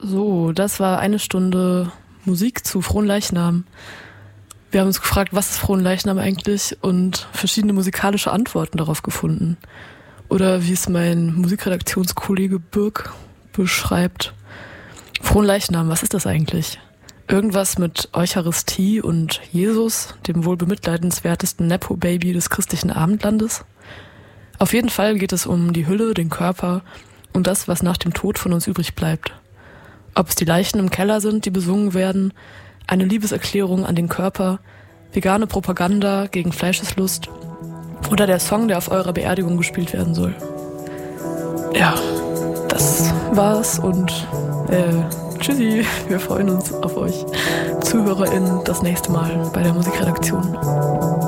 So, das war eine Stunde Musik zu Fronleichnam. Wir haben uns gefragt, was ist Fronleichnam eigentlich, und verschiedene musikalische Antworten darauf gefunden. Oder wie es mein Musikredaktionskollege Birk beschreibt. Fronleichnam, was ist das eigentlich? Irgendwas mit Eucharistie und Jesus, dem wohl bemitleidenswertesten Nepo-Baby des christlichen Abendlandes? Auf jeden Fall geht es um die Hülle, den Körper und das, was nach dem Tod von uns übrig bleibt. Ob es die Leichen im Keller sind, die besungen werden, eine Liebeserklärung an den Körper, vegane Propaganda gegen Fleischeslust oder der Song, der auf eurer Beerdigung gespielt werden soll. Ja, das war's und tschüssi, wir freuen uns auf euch ZuhörerInnen das nächste Mal bei der Musikredaktion.